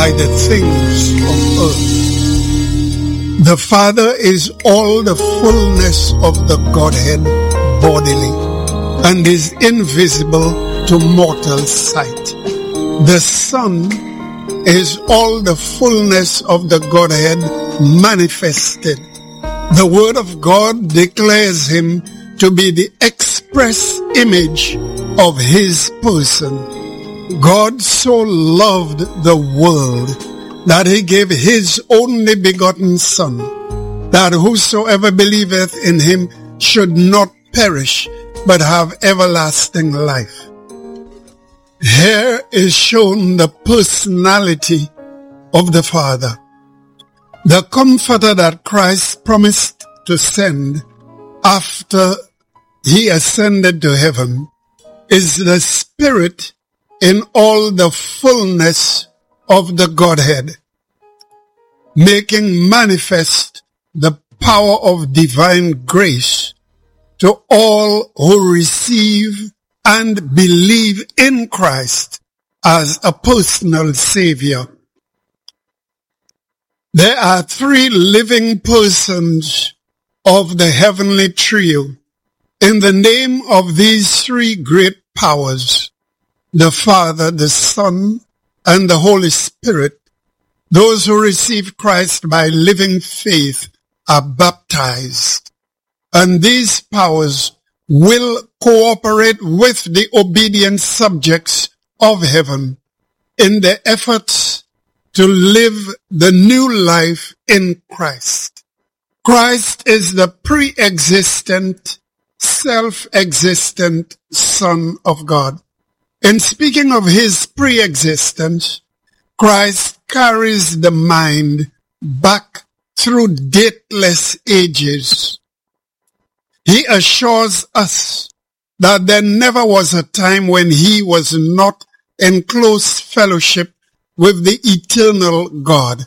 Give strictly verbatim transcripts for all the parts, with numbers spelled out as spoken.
by the things of earth. The Father is all the fullness of the Godhead bodily, and is invisible to mortal sight. The Son is all the fullness of the Godhead manifested. The Word of God declares him to be the express image of his person. God so loved the world that he gave his only begotten Son, that whosoever believeth in him should not perish, but have everlasting life. Here is shown the personality of the Father. The Comforter that Christ promised to send after he ascended to heaven is the Spirit in all the fullness of the Godhead, making manifest the power of divine grace to all who receive and believe in Christ as a personal Savior. There are three living persons of the heavenly trio. In the name of these three great powers, the Father, the Son, and the Holy Spirit, those who receive Christ by living faith are baptized. And these powers will cooperate with the obedient subjects of heaven in their efforts to live the new life in Christ. Christ is the pre-existent, self-existent Son of God. In speaking of his pre-existence, Christ carries the mind back through dateless ages. He assures us that there never was a time when he was not in close fellowship with the eternal God.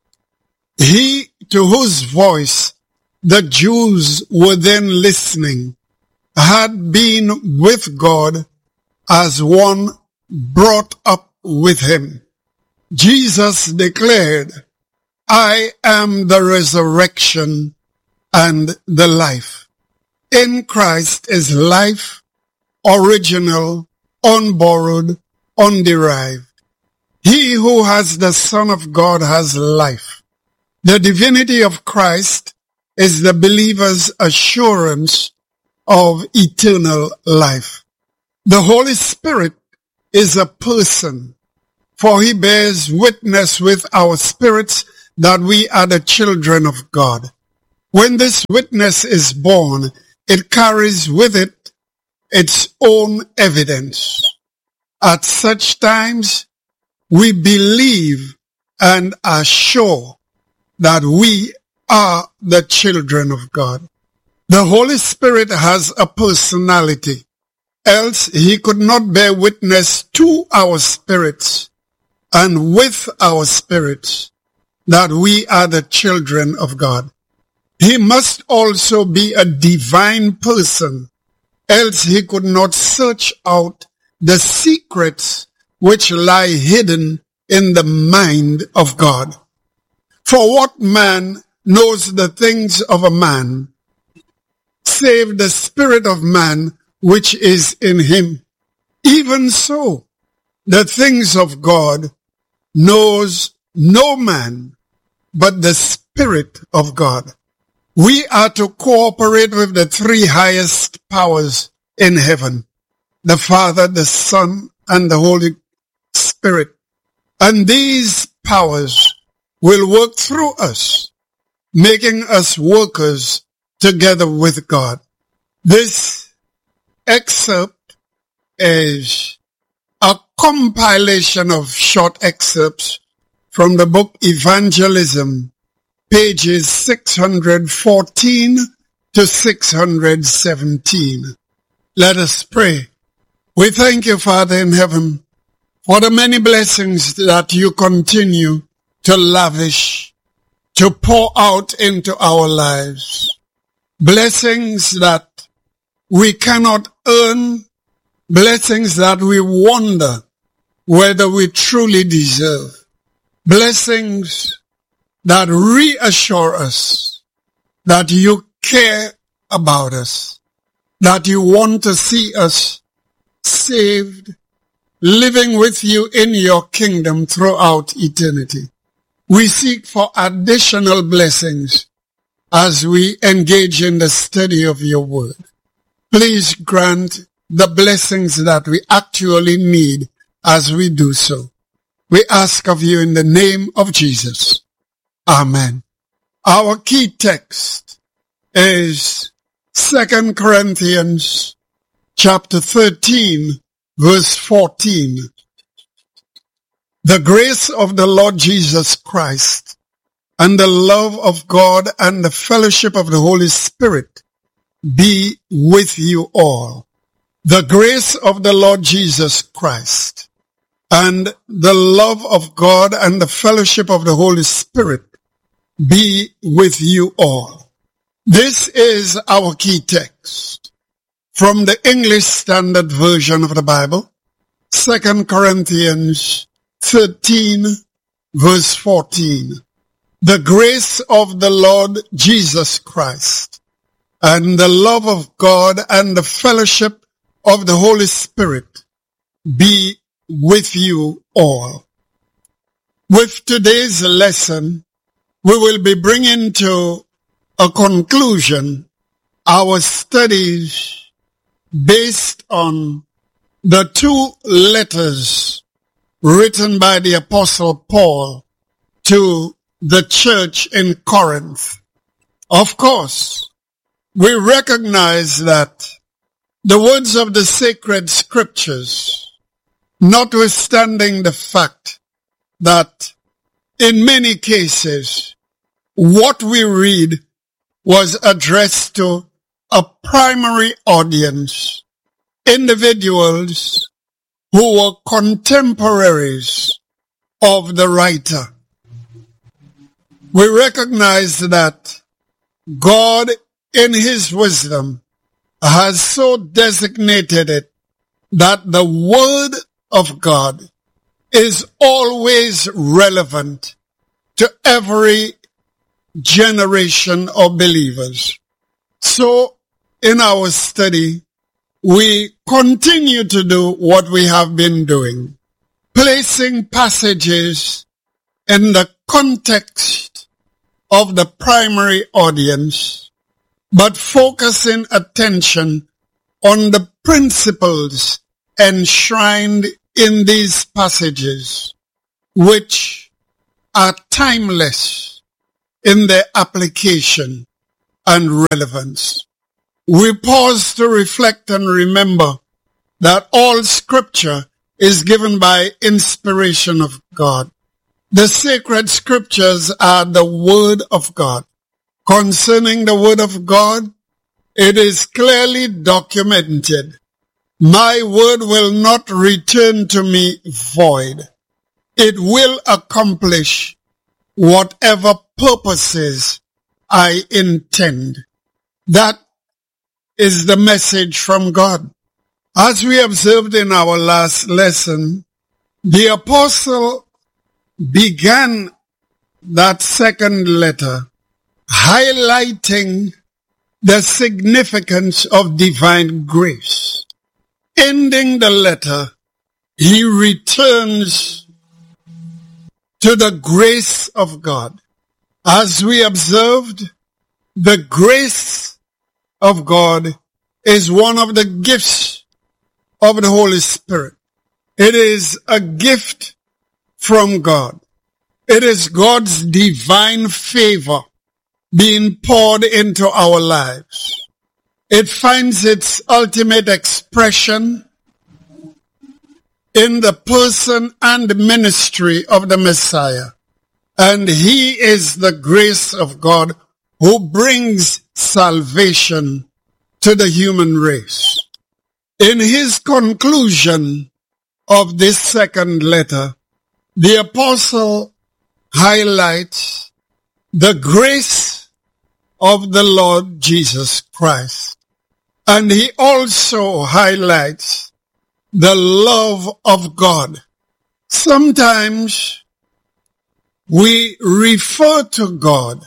He to whose voice the Jews were then listening had been with God as one brought up with him. Jesus declared, I am the resurrection and the life. In Christ is life, original, unborrowed, underived. He who has the Son of God has life. The divinity of Christ is the believer's assurance of eternal life. The Holy Spirit is a person, for he bears witness with our spirits that we are the children of God. When this witness is born, it carries with it its own evidence. At such times, we believe and are sure that we are the children of God. The Holy Spirit has a personality, else he could not bear witness to our spirits and with our spirits that we are the children of God. He must also be a divine person, else he could not search out the secrets which lie hidden in the mind of God. For what man knows the things of a man, save the spirit of man which is in him? Even so, the things of God knows no man but the Spirit of God. We are to cooperate with the three highest powers in heaven, the Father, the Son, and the Holy Spirit. And these powers will work through us, making us workers together with God. This excerpt is a compilation of short excerpts from the book Evangelism, pages six hundred fourteen to six hundred seventeen. Let us pray. We thank you, Father in heaven, for the many blessings that you continue to lavish, to pour out into our lives. Blessings that we cannot earn, blessings that we wonder whether we truly deserve. Blessings that reassure us that you care about us, that you want to see us saved, living with you in your kingdom throughout eternity. We seek for additional blessings as we engage in the study of your word. Please grant the blessings that we actually need as we do so. We ask of you in the name of Jesus. Amen. Our key text is Second Corinthians chapter thirteen, verse fourteen. The grace of the Lord Jesus Christ and the love of God and the fellowship of the Holy Spirit be with you all. The grace of the Lord Jesus Christ and the love of God and the fellowship of the Holy Spirit be with you all. This is our key text from the English Standard Version of the Bible, Second Corinthians thirteen, verse fourteen. The grace of the Lord Jesus Christ and the love of God and the fellowship of the Holy Spirit be with you all. With today's lesson, we will be bringing to a conclusion our studies based on the two letters written by the Apostle Paul to the church in Corinth. Of course, we recognize that the words of the sacred scriptures, notwithstanding the fact that in many cases what we read was addressed to a primary audience, individuals who were contemporaries of the writer. We recognize that God, in his wisdom, has so designated it that the word of God is always relevant to every generation of believers. So, in our study, we continue to do what we have been doing, placing passages in the context of the primary audience, but focusing attention on the principles enshrined in these passages, which are timeless in their application and relevance. We pause to reflect and remember that all scripture is given by inspiration of God. The sacred scriptures are the word of God. Concerning the word of God, it is clearly documented. My word will not return to me void. It will accomplish whatever purposes I intend. That is the message from God. As we observed in our last lesson, the apostle began that second letter highlighting the significance of divine grace. Ending the letter, he returns to the grace of God. As we observed, the grace of God is one of the gifts of the Holy Spirit. It is a gift from God. It is God's divine favor being poured into our lives. It finds its ultimate expression in the person and ministry of the Messiah. And he is the grace of God who brings salvation to the human race. In his conclusion of this second letter, the apostle highlights the grace of the Lord Jesus Christ. And he also highlights the love of God. Sometimes we refer to God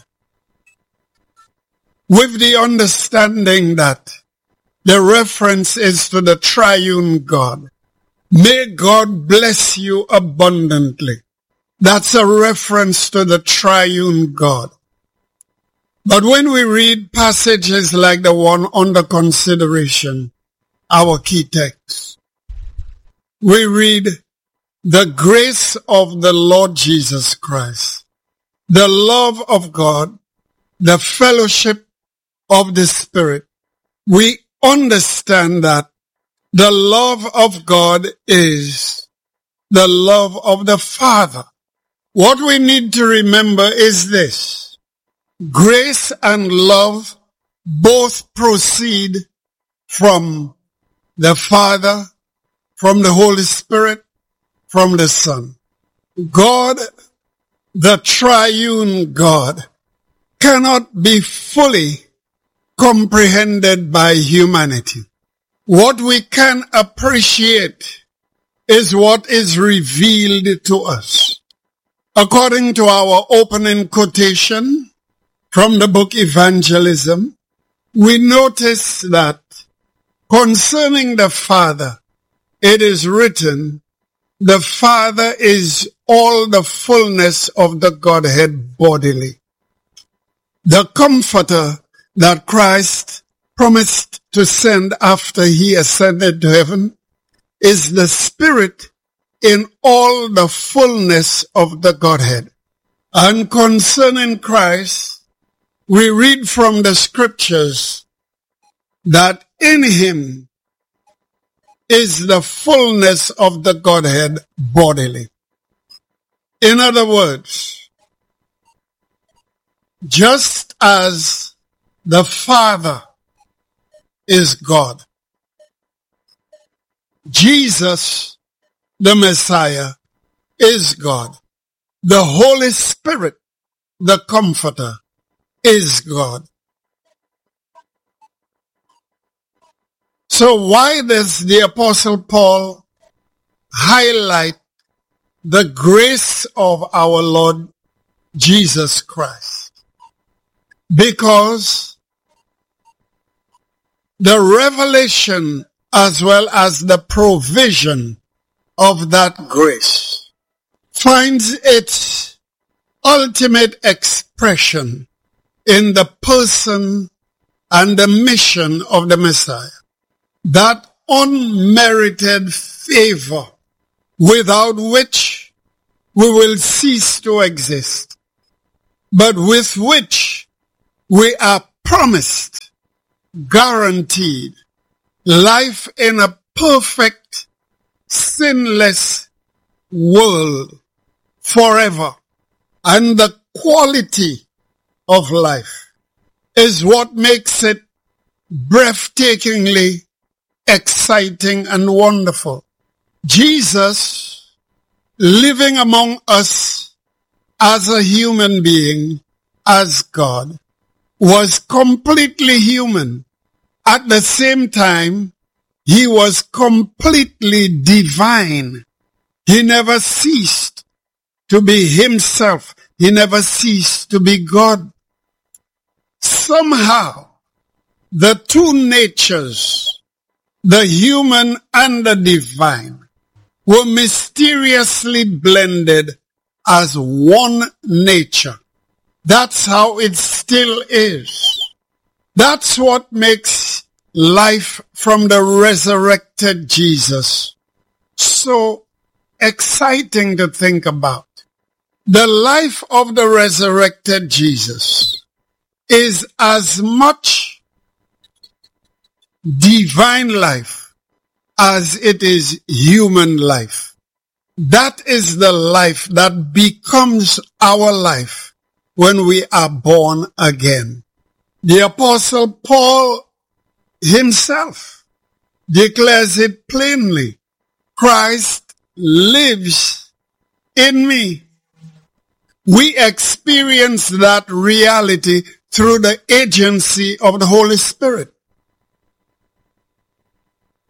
with the understanding that the reference is to the triune God. May God bless you abundantly. That's a reference to the triune God. But when we read passages like the one under consideration, our key text, we read the grace of the Lord Jesus Christ, the love of God, the fellowship of the Spirit. We understand that the love of God is the love of the Father. What we need to remember is this: grace and love both proceed from the Father, from the Holy Spirit, from the Son. God, the triune God, cannot be fully comprehended by humanity. What we can appreciate is what is revealed to us. According to our opening quotation from the book Evangelism, we notice that concerning the Father, it is written, the Father is all the fullness of the Godhead bodily. The Comforter that Christ promised to send after he ascended to heaven is the Spirit in all the fullness of the Godhead. And concerning Christ, we read from the scriptures that in him is the fullness of the Godhead bodily. In other words, just as the Father is God, Jesus, the Messiah, is God. The Holy Spirit, the Comforter, is God. So why does the Apostle Paul highlight the grace of our Lord Jesus Christ? Because the revelation as well as the provision of that grace finds its ultimate expression in the person and the mission of the Messiah. That unmerited favor without which we will cease to exist, but with which we are promised, guaranteed, life in a perfect, sinless world forever. And the quality of life is what makes it breathtakingly exciting and wonderful. Jesus, living among us as a human being, as God, was completely human. At the same time, he was completely divine. He never ceased to be himself. He never ceased to be God. Somehow, the two natures, the human and the divine, were mysteriously blended as one nature. That's how it still is. That's what makes life from the resurrected Jesus so exciting to think about. The life of the resurrected Jesus is as much divine life as it is human life. That is the life that becomes our life when we are born again. The Apostle Paul himself declares it plainly. Christ lives in me. We experience that reality through the agency of the Holy Spirit.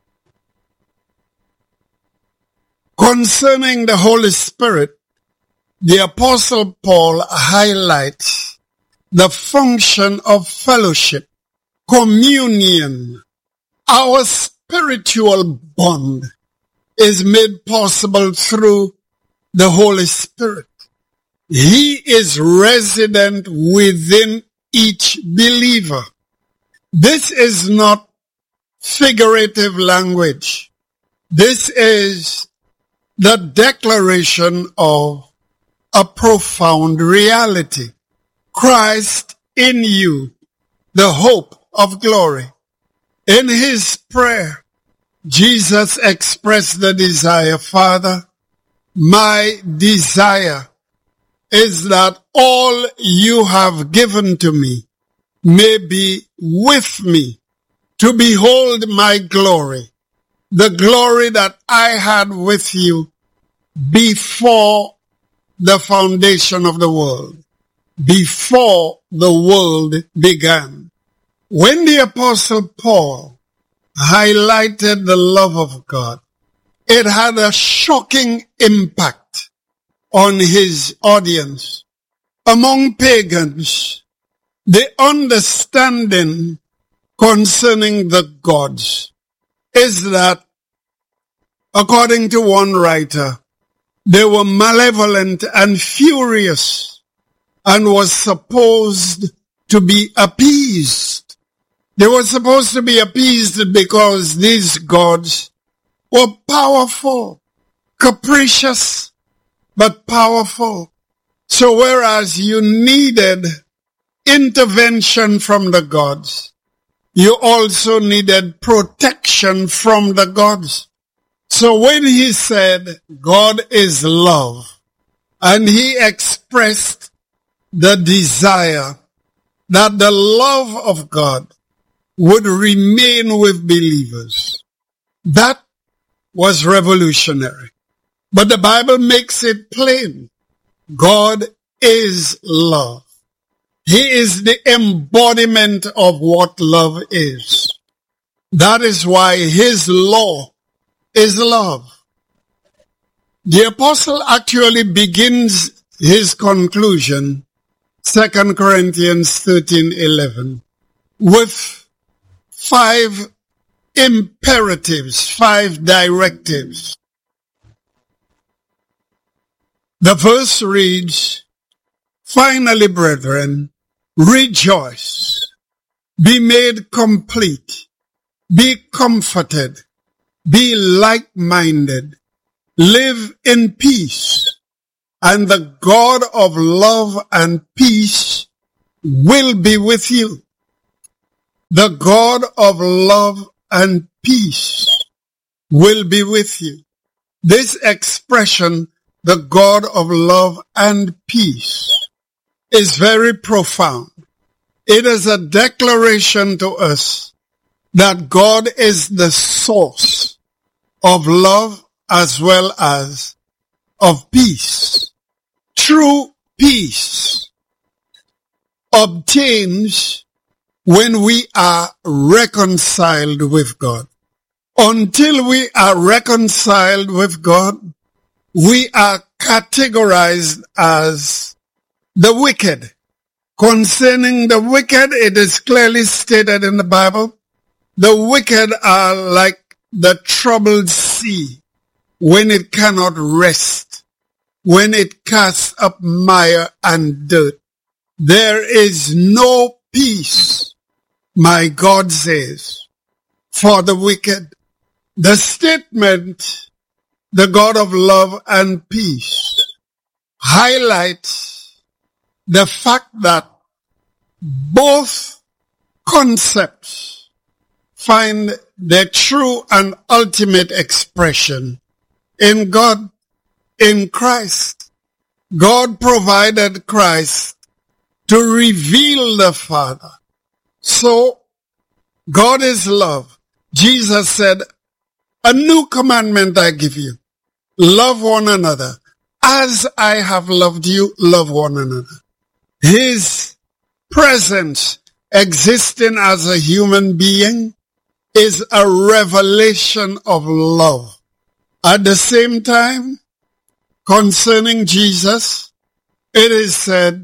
Concerning the Holy Spirit, the Apostle Paul highlights the function of fellowship, communion. Our spiritual bond is made possible through the Holy Spirit. He is resident within each believer. This is not figurative language. This is the declaration of a profound reality. Christ in you, the hope of glory. In his prayer, Jesus expressed the desire, Father, my desire is that all you have given to me may be with me to behold my glory, the glory that I had with you before the foundation of the world, before the world began. When the Apostle Paul highlighted the love of God, it had a shocking impact on his audience. Among pagans, the understanding concerning the gods is that, according to one writer, they were malevolent and furious and was supposed to be appeased. They were supposed to be appeased because these gods were powerful, capricious, but powerful. So whereas you needed intervention from the gods, you also needed protection from the gods. So when he said God is love, and he expressed the desire that the love of God would remain with believers, that was revolutionary. But the Bible makes it plain. God is love. He is the embodiment of what love is. That is why his law is love. The apostle actually begins his conclusion, Second Corinthians thirteen eleven, with five imperatives, five directives. The verse reads, finally, brethren, rejoice, be made complete, be comforted, be like-minded, live in peace, and the God of love and peace will be with you. The God of love and peace will be with you. This expression, the God of love and peace, is very profound. It is a declaration to us that God is the source of love as well as of peace. True peace obtains when we are reconciled with God. Until we are reconciled with God, we are categorized as the wicked. Concerning the wicked, it is clearly stated in the Bible, the wicked are like the troubled sea when it cannot rest, when it casts up mire and dirt. There is no peace, my God says, for the wicked. The statement, the God of love and peace, highlights the fact that both concepts find their true and ultimate expression in God, in Christ. God provided Christ to reveal the Father. So, God is love. Jesus said, a new commandment I give you. Love one another. As I have loved you, love one another. His presence existing as a human being is a revelation of love. At the same time, concerning Jesus, it is said,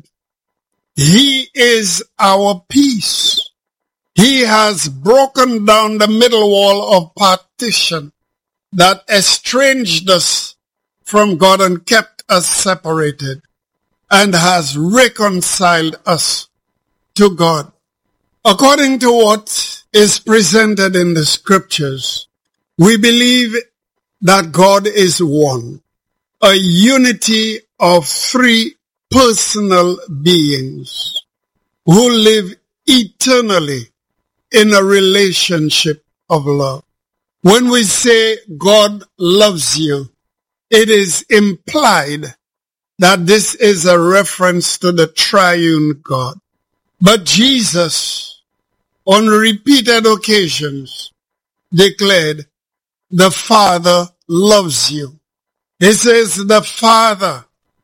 He is our peace. He has broken down the middle wall of partition that estranged us from God and kept us separated, and has reconciled us to God. According to what is presented in the scriptures, we believe that God is one, a unity of three personal beings who live eternally in a relationship of love. When we say God loves you, it is implied that this is a reference to the triune God. But Jesus, on repeated occasions, declared, the Father loves you. He says the Father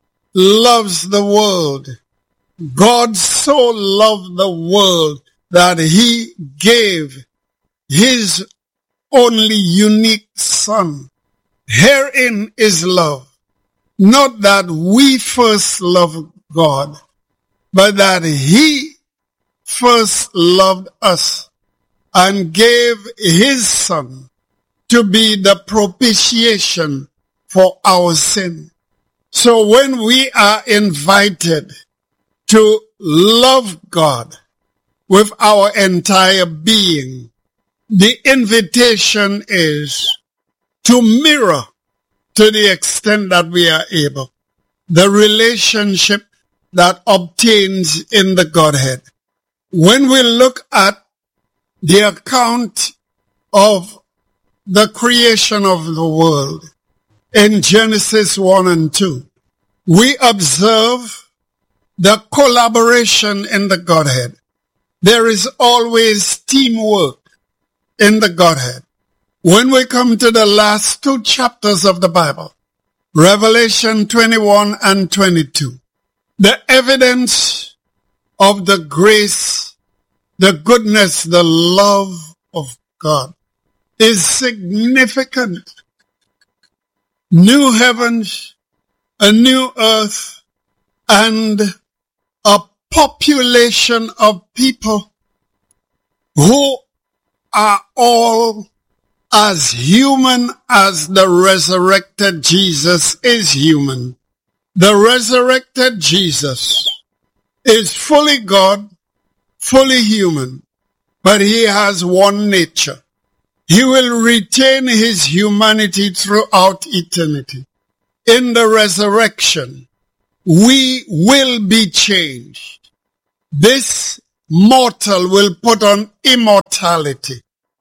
loves the world. God so loved the world that he gave his only unique Son. Herein is love. Not that we first love God, but that he first loved us and gave his Son to be the propitiation for our sin. So when we are invited to love God with our entire being, the invitation is to mirror, to the extent that we are able, the relationship that obtains in the Godhead. When we look at the account of the creation of the world in Genesis one and two, we observe the collaboration in the Godhead. There is always teamwork in the Godhead. When we come to the last two chapters of the Bible, Revelation twenty-one and twenty-two, the evidence of the grace, the goodness, the love of God is significant. New heavens, a new earth, and a population of people who are all as human as the resurrected Jesus is human. The resurrected Jesus is fully God, fully human, but he has one nature. He will retain his humanity throughout eternity. In the resurrection, we will be changed. This mortal will put on immortality.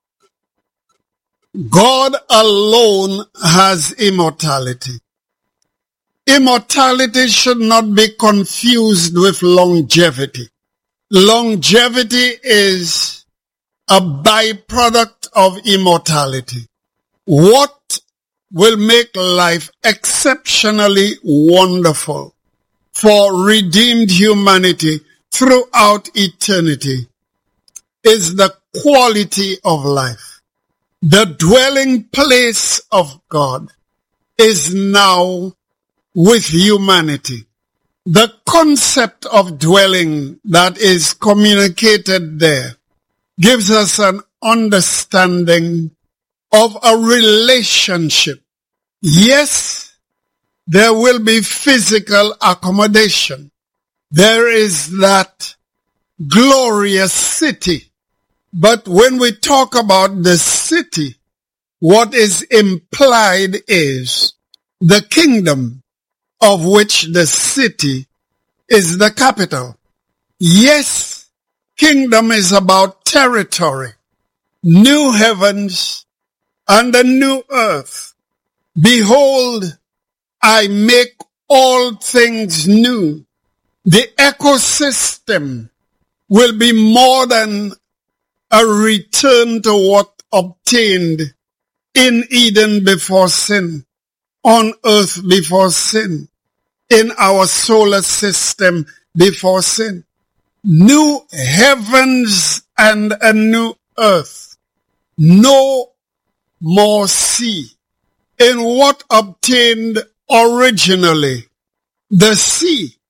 God alone has immortality. Immortality should not be confused with longevity. Longevity is a byproduct of immortality. What will make life exceptionally wonderful for redeemed humanity throughout eternity is the quality of life. The dwelling place of God is now with humanity. The concept of dwelling that is communicated there gives us an understanding of a relationship. Yes, there will be physical accommodation. There is that glorious city. But when we talk about the city, what is implied is the kingdom of which the city is the capital. Yes, kingdom is about territory, new heavens and a new earth. Behold, I make all things new. The ecosystem will be more than a return to what obtained in Eden before sin, on earth before sin, in our solar system before sin. New heavens and a new earth. No more sea. In what obtained originally, the sea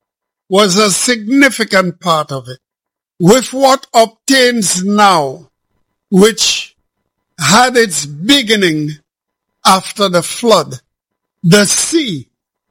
was a significant part of it. With what obtains now, which had its beginning after the flood, the sea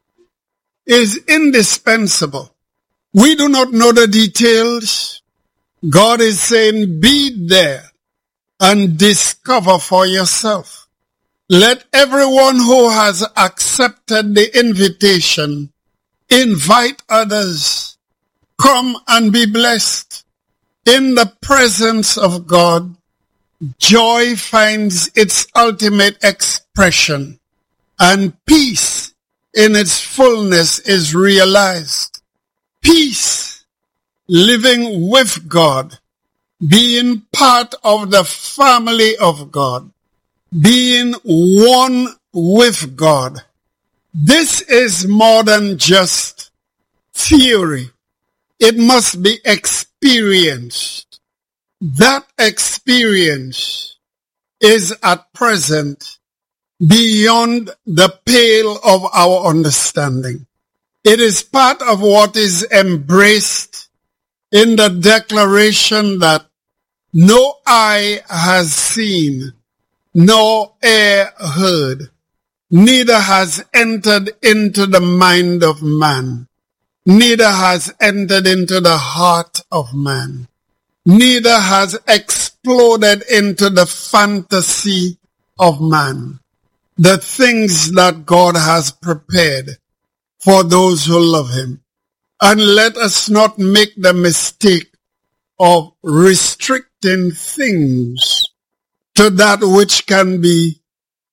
is indispensable. We do not know the details. God is saying, be there and discover for yourself. Let everyone who has accepted the invitation invite others. Come and be blessed. In the presence of God, joy finds its ultimate expression, and peace in its fullness is realized. Peace, living with God, being part of the family of God, being one with God. This is more than just theory. It must be experienced. That experience is at present beyond the pale of our understanding. It is part of what is embraced in the declaration that no eye has seen, no ear heard, neither has entered into the mind of man, neither has entered into the heart of man, neither has exploded into the fantasy of man, the things that God has prepared for those who love him. And let us not make the mistake of restricting things to that which can be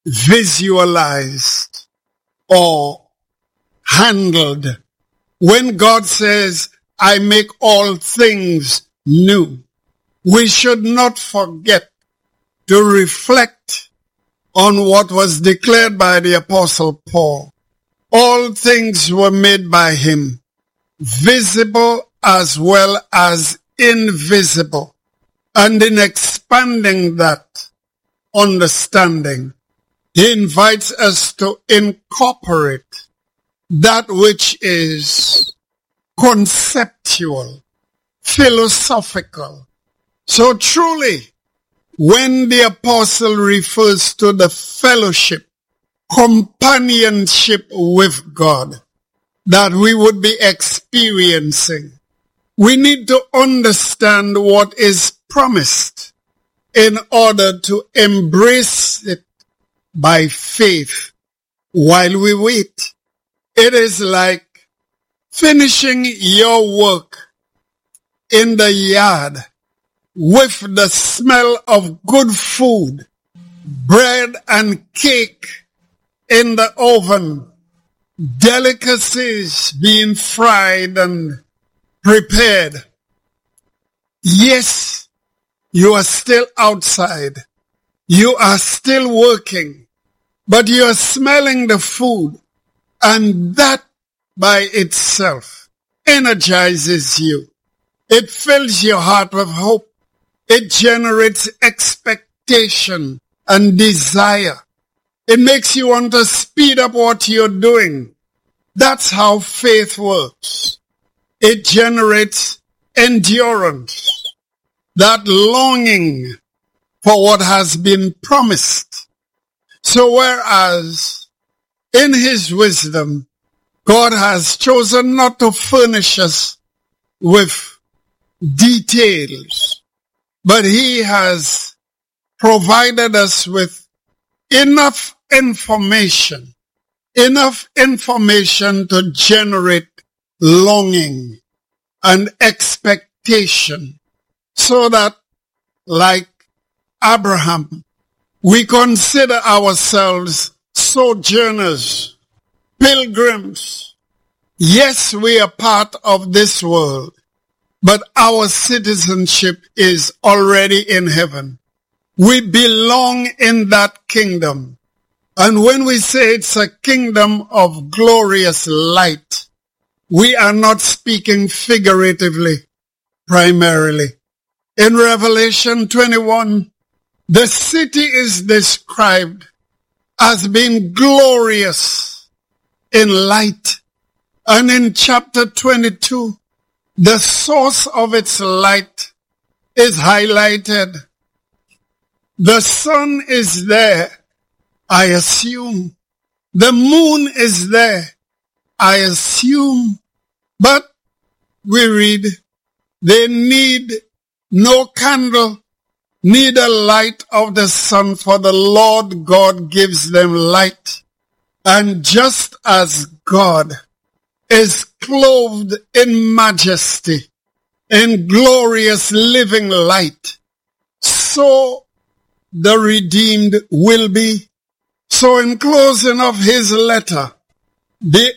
visualized or handled. When God says, I make all things new, we should not forget to reflect on what was declared by the Apostle Paul. All things were made by him, visible as well as invisible. And in expanding that understanding, he invites us to incorporate that which is conceptual, philosophical. So truly, when the apostle refers to the fellowship, companionship with God that we would be experiencing, we need to understand what is promised in order to embrace it by faith while we wait. It is like finishing your work in the yard with the smell of good food, bread and cake in the oven, delicacies being fried and prepared. Yes, you are still outside. You are still working, but you are smelling the food, and that by itself energizes you. It fills your heart with hope. It generates expectation and desire. It makes you want to speed up what you're doing. That's how faith works. It generates endurance, that longing for what has been promised. So whereas in his wisdom, God has chosen not to furnish us with details, but he has provided us with enough information, enough information to generate longing and expectation, so that, like Abraham, we consider ourselves sojourners, pilgrims. Yes, we are part of this world, but our citizenship is already in heaven. We belong in that kingdom. And when we say it's a kingdom of glorious light, we are not speaking figuratively, primarily. In Revelation twenty-one, the city is described as being glorious in light And in chapter twenty-two, the source of its light is highlighted. The sun is there, I assume. The moon is there, I assume. But we read, they need no candle, neither light of the sun, for the Lord God gives them light. And just as God is clothed in majesty, in glorious living light, so the redeemed will be. So in closing of his letter, the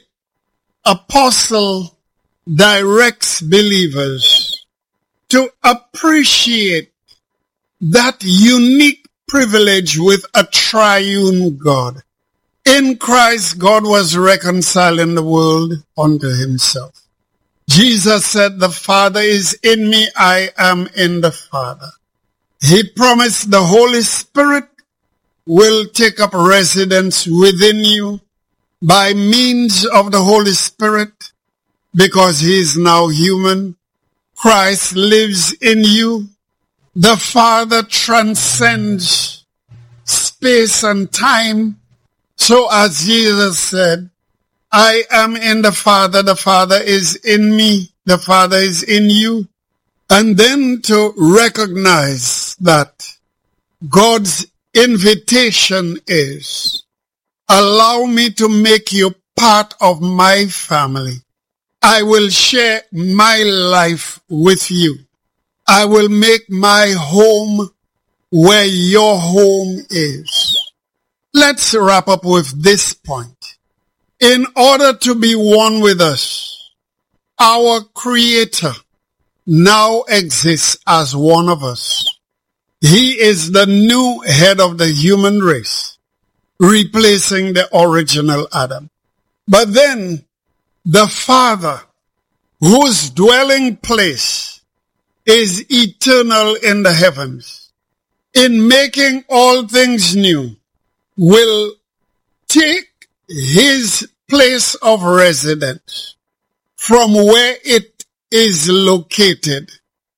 apostle directs believers to appreciate that unique privilege with a triune God. In Christ, God was reconciling the world unto himself. Jesus said, the Father is in me, I am in the Father. He promised the Holy Spirit will take up residence within you by means of the Holy Spirit, because he is now human. Christ lives in you. The Father transcends space and time. So as Jesus said, I am in the Father, the Father is in me, the Father is in you. And then to recognize that God's invitation is, allow me to make you part of my family. I will share my life with you. I will make my home where your home is. Let's wrap up with this point. In order to be one with us, our Creator now exists as one of us. He is the new head of the human race, replacing the original Adam. But then the Father, whose dwelling place is eternal in the heavens, in making all things new, will take his place of residence from where it is located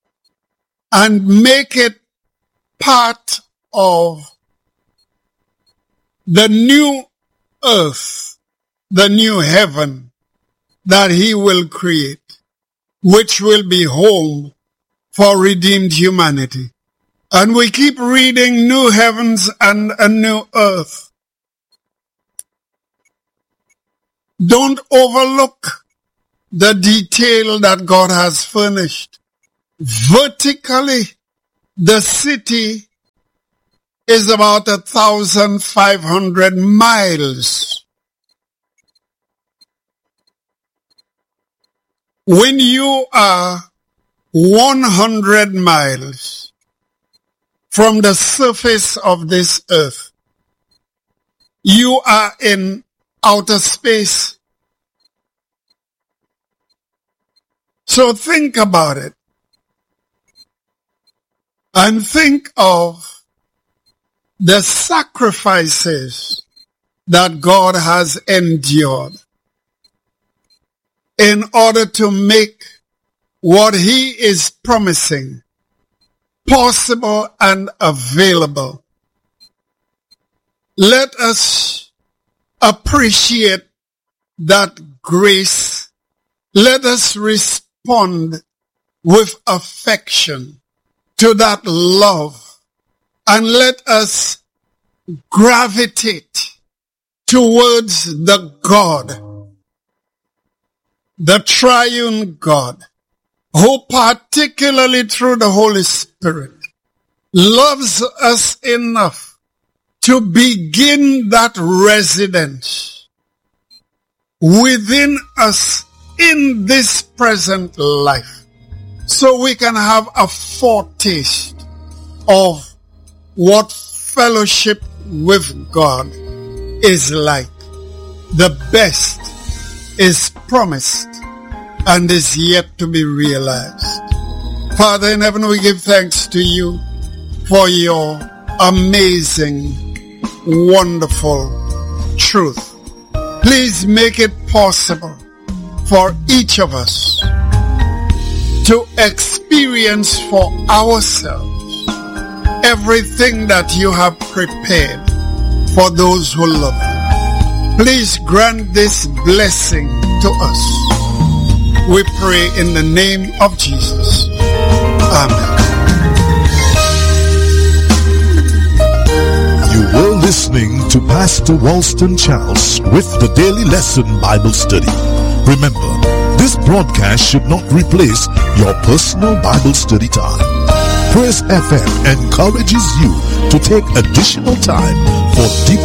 and make it part of the new earth, the new heaven that he will create, which will be home for redeemed humanity. And we keep reading new heavens and a new earth. Don't overlook the detail that God has furnished. Vertically, the city is about a thousand five hundred miles. When you are one hundred miles from the surface of this earth, you are in outer space. So think about it. And think of the sacrifices that God has endured in order to make what he is promising possible and available. Let us appreciate that grace. Let us respond with affection to that love, and let us gravitate towards the God, the triune God, who particularly through the Holy Spirit loves us enough to begin that residence within us in this present life, so we can have a foretaste of what fellowship with God is like. The best is promised and is yet to be realized. Father in heaven, we give thanks to you for your amazing, wonderful truth. Please make it possible for each of us to experience for ourselves everything that you have prepared for those who love you. Please grant this blessing to us. We pray in the name of Jesus. Amen. You were listening to Pastor Walston Charles with the Daily Lesson Bible Study. Remember, this broadcast should not replace your personal Bible study time. Praise F M encourages you to take additional time for deep